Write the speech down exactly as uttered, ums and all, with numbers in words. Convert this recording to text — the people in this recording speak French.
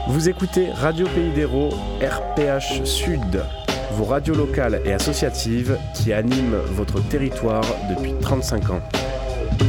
Vous écoutez Radio Pays d'Hérault, R P H Sud, vos radios locales et associatives qui animent votre territoire depuis trente-cinq ans.